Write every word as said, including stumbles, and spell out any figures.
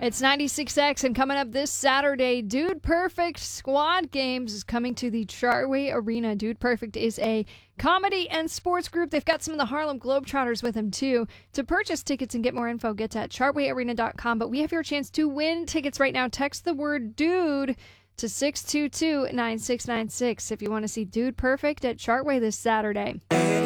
It's ninety-six X, and coming up this Saturday, Dude Perfect Squad Games is coming to the Chartway Arena. Dude Perfect is a comedy and sports group. They've got some of the Harlem Globetrotters with them, too. To purchase tickets and get more info, get to chartway arena dot com. But we have your chance to win tickets right now. Text the word DUDE to six two two, nine six nine six if you want to see Dude Perfect at Chartway this Saturday.